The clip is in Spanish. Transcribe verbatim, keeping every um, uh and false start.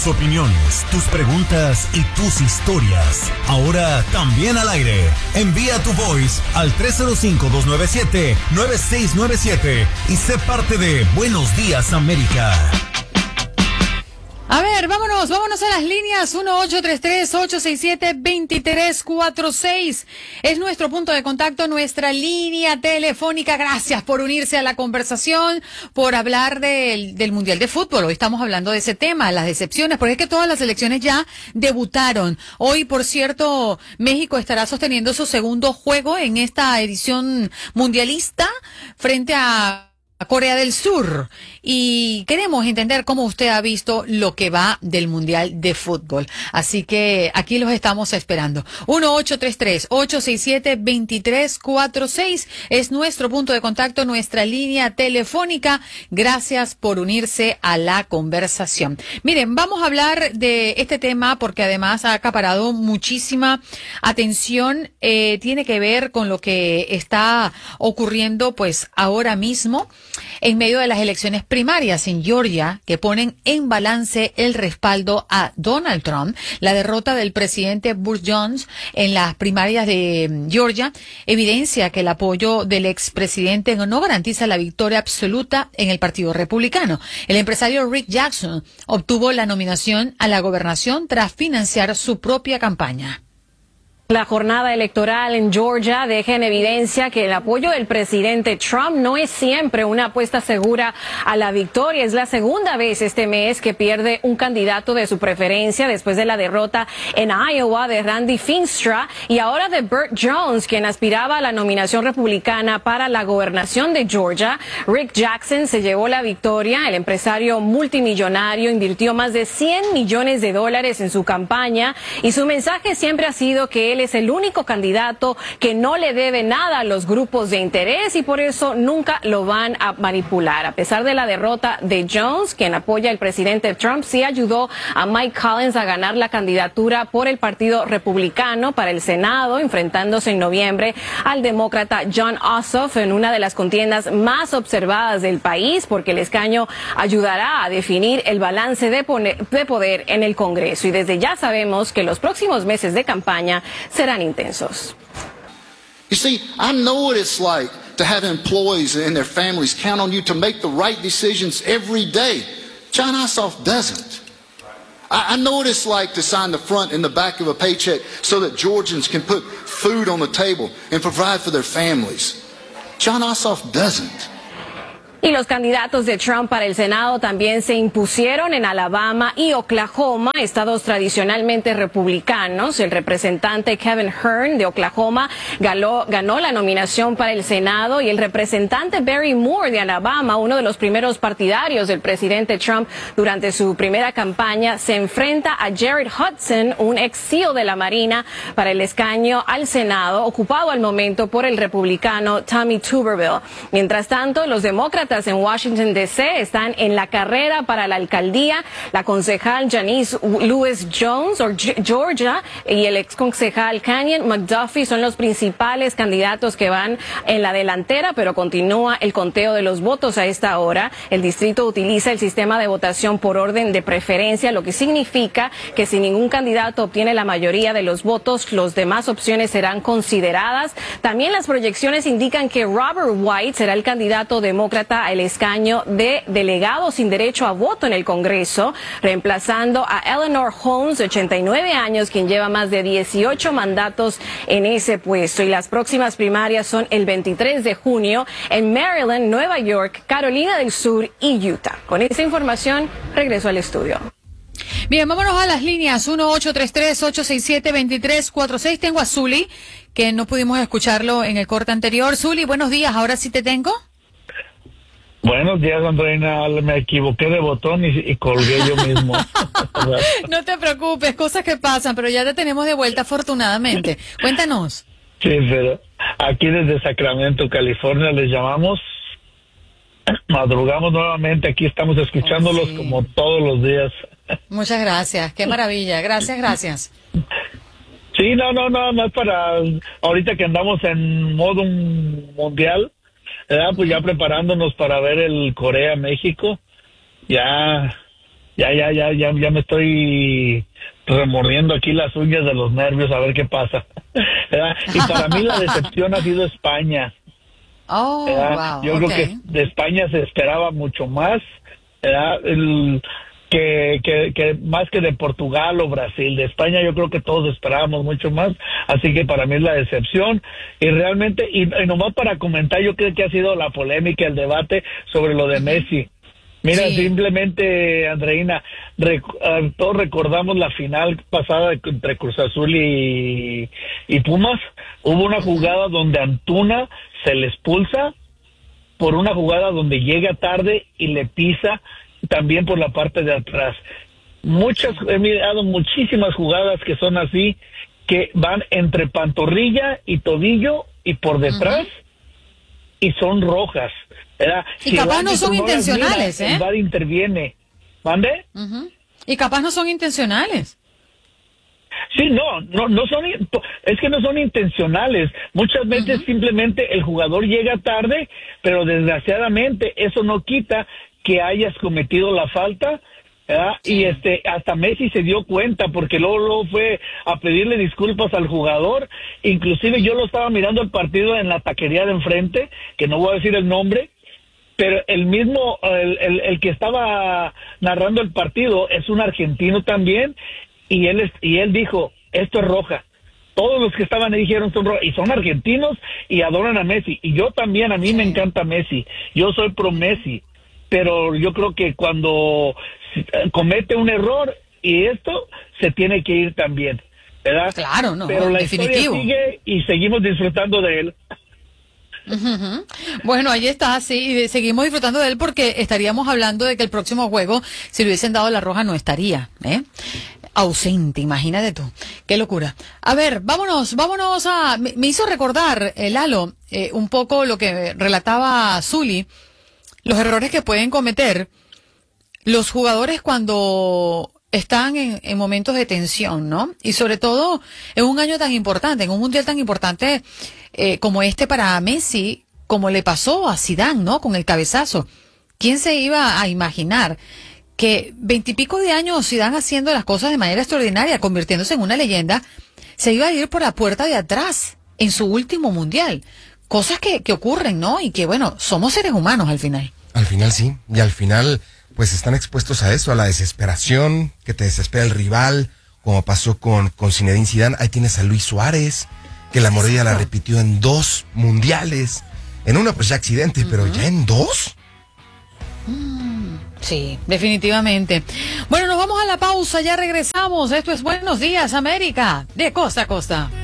Tus opiniones, tus preguntas y tus historias. Ahora también al aire. Envía tu voice al tres cero cinco, dos nueve siete, nueve seis nueve siete y sé parte de Buenos Días América. A ver, vámonos, vámonos a las líneas. uno ocho tres tres, ocho seis siete, dos tres cuatro seis es nuestro punto de contacto, nuestra línea telefónica. Gracias por unirse a la conversación, por hablar del, del Mundial de Fútbol. Hoy estamos hablando de ese tema, las decepciones, porque es que todas las selecciones ya debutaron. Hoy, por cierto, México estará sosteniendo su segundo juego en esta edición mundialista frente a Corea del Sur, y queremos entender cómo usted ha visto lo que va del Mundial de Fútbol. Así que aquí los estamos esperando. uno ocho tres tres, ocho seis siete, dos tres cuatro seis es nuestro punto de contacto, nuestra línea telefónica. Gracias por unirse a la conversación. Miren, vamos a hablar de este tema porque además ha acaparado muchísima atención. Eh, tiene que ver con lo que está ocurriendo pues ahora mismo en medio de las elecciones primarias en Georgia, que ponen en balance el respaldo a Donald Trump. La derrota del presidente Bush Jones en las primarias de Georgia evidencia que el apoyo del expresidente no garantiza la victoria absoluta en el Partido Republicano. El empresario Rick Jackson obtuvo la nominación a la gobernación tras financiar su propia campaña. La jornada electoral en Georgia deja en evidencia que el apoyo del presidente Trump no es siempre una apuesta segura a la victoria. Es la segunda vez este mes que pierde un candidato de su preferencia después de la derrota en Iowa de Randy Finstra y ahora de Burt Jones, quien aspiraba a la nominación republicana para la gobernación de Georgia. Rick Jackson se llevó la victoria. El empresario multimillonario invirtió más de cien millones de dólares en su campaña y su mensaje siempre ha sido que él es el único candidato que no le debe nada a los grupos de interés y por eso nunca lo van a manipular. A pesar de la derrota de Jones, quien apoya al presidente Trump, sí ayudó a Mike Collins a ganar la candidatura por el Partido Republicano para el Senado, enfrentándose en noviembre al demócrata Jon Ossoff en una de las contiendas más observadas del país, porque el escaño ayudará a definir el balance de, de poder en el Congreso. Y desde ya sabemos que los próximos meses de campaña serán intensos. You see, I know what it's like to have employees and their families count on you to make the right decisions every day. Jon Ossoff doesn't. I, I know what it's like to sign the front and the back of a paycheck so that Georgians can put food on the table and provide for their families. Jon Ossoff doesn't. Y los candidatos de Trump para el Senado también se impusieron en Alabama y Oklahoma, estados tradicionalmente republicanos. El representante Kevin Hern de Oklahoma ganó, ganó la nominación para el Senado y el representante Barry Moore de Alabama, uno de los primeros partidarios del presidente Trump durante su primera campaña, se enfrenta a Jared Hudson, un ex SEAL de la Marina, para el escaño al Senado, ocupado al momento por el republicano Tommy Tuberville. Mientras tanto, los demócratas en Washington D C están en la carrera para la alcaldía. La concejal Janice Lewis Jones, o Georgia, y el ex concejal Kenyon McDuffie son los principales candidatos que van en la delantera, pero continúa el conteo de los votos a esta hora. El distrito utiliza el sistema de votación por orden de preferencia, lo que significa que si ningún candidato obtiene la mayoría de los votos, las demás opciones serán consideradas. También las proyecciones indican que Robert White será el candidato demócrata al escaño de delegado sin derecho a voto en el Congreso, reemplazando a Eleanor Holmes, de ochenta y nueve años, quien lleva más de dieciocho mandatos en ese puesto. Y las próximas primarias son el veintitrés de junio en Maryland, Nueva York, Carolina del Sur y Utah. Con esta información, regreso al estudio. Bien, vámonos a las líneas uno ocho tres tres, ocho seis siete, dos tres cuatro seis. Tengo a Zuli, que no pudimos escucharlo en el corte anterior. Zuli, buenos días, ¿ahora sí te tengo? Buenos días, Andreina. Me equivoqué de botón y, y colgué yo mismo. No te preocupes, cosas que pasan, pero ya te tenemos de vuelta afortunadamente. Cuéntanos. Sí, pero aquí desde Sacramento, California, les llamamos. Madrugamos nuevamente, aquí estamos escuchándolos oh, sí. como todos los días. Muchas gracias, qué maravilla. Gracias, gracias. Sí, no, no, no, no es para ahorita que andamos en modo mundial. ¿Verdad? Pues ya preparándonos para ver el Corea-México, ya, ya, ya, ya, ya, ya me estoy remordiendo aquí las uñas de los nervios a ver qué pasa. ¿Verdad? Y para mí la decepción ha sido España. Oh, wow, Yo okay. creo que de España se esperaba mucho más, ¿verdad? El, que, que, que más que de Portugal o Brasil. De España yo creo que todos esperábamos mucho más, así que para mí es la decepción. Y realmente, y, y nomás para comentar, yo creo que ha sido la polémica, el debate sobre lo de uh-huh. Messi. Mira, sí. simplemente, Andreina, rec uh, todos recordamos la final pasada entre Cruz Azul y, y Pumas. Hubo una jugada donde Antuna se le expulsa por una jugada donde llega tarde y le pisa también por la parte de atrás. Muchas, he mirado muchísimas jugadas que son así, que van entre pantorrilla y tobillo y por detrás, uh-huh. y son rojas. ¿Verdad? Y si capaz no son no intencionales, mira, ¿eh? El V A R interviene. ¿Mande? Uh-huh. Y capaz no son intencionales. Sí, no, no, no son, es que no son intencionales. Muchas veces uh-huh. simplemente el jugador llega tarde, pero desgraciadamente eso no quita que hayas cometido la falta, ¿verdad? Sí. Y este, hasta Messi se dio cuenta, porque luego, luego fue a pedirle disculpas al jugador. Inclusive yo lo estaba mirando el partido en la taquería de enfrente, que no voy a decir el nombre, pero el mismo, el, el, el que estaba narrando el partido es un argentino también, y él es, y él dijo, esto es roja. Todos los que estaban ahí dijeron son rojas, y son argentinos y adoran a Messi. Y yo también, a mí sí. me encanta Messi. Yo soy pro Messi. Pero yo creo que cuando comete un error y esto, se tiene que ir también, ¿verdad? Claro, no, pero la definitivo. historia sigue y seguimos disfrutando de él. Uh-huh. Bueno, ahí está, sí, seguimos disfrutando de él porque estaríamos hablando de que el próximo juego, si le hubiesen dado la roja, no estaría, ¿eh? Ausente, imagínate tú, qué locura. A ver, vámonos, vámonos a, me, me hizo recordar, eh, Lalo, eh, un poco lo que relataba Zuli, los errores que pueden cometer los jugadores cuando están en, en momentos de tensión, ¿no? Y sobre todo en un año tan importante, en un mundial tan importante eh, como este para Messi, como le pasó a Zidane, ¿no? Con el cabezazo. ¿Quién se iba a imaginar que veintipico de años Zidane haciendo las cosas de manera extraordinaria, convirtiéndose en una leyenda, se iba a ir por la puerta de atrás en su último mundial? Cosas que, que ocurren, ¿no? Y que, bueno, somos seres humanos al final. Al final sí, y al final pues están expuestos a eso, a la desesperación, que te desespera el rival, como pasó con, con Zinedine Zidane. Ahí tienes a Luis Suárez, que la mordida la repitió en dos mundiales. En uno pues ya accidente, uh-huh. pero ya en dos. Mm, sí, definitivamente. Bueno, nos vamos a la pausa, ya regresamos. Esto es Buenos Días América, de costa a costa.